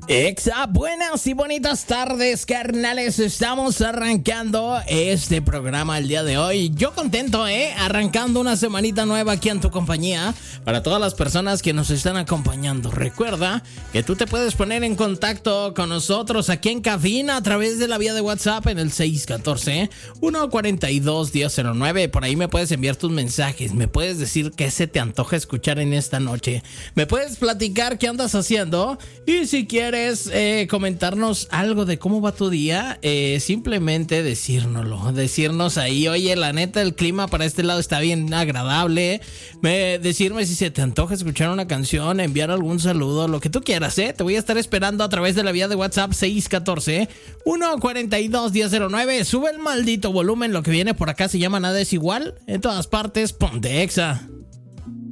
Buenas y bonitas tardes, carnales. Estamos arrancando este programa el día de hoy. Yo contento, arrancando una semanita nueva aquí en tu compañía. Para todas las personas que nos están acompañando, recuerda que tú te puedes poner en contacto con nosotros aquí en cabina a través de la vía de WhatsApp en el 614-142-1009. Por ahí me puedes enviar tus mensajes, me puedes decir qué se te antoja escuchar en esta noche, me puedes platicar qué andas haciendo, y si quieres comentarnos algo de cómo va tu día, simplemente decirnos ahí, oye, la neta el clima para este lado está bien agradable, decirme si se te antoja escuchar una canción, enviar algún saludo, lo que tú quieras, te voy a estar esperando a través de la vía de WhatsApp 614-142-1009. Sube el maldito volumen, lo que viene por acá se llama Nada es Igual, en todas partes, ponte Exa.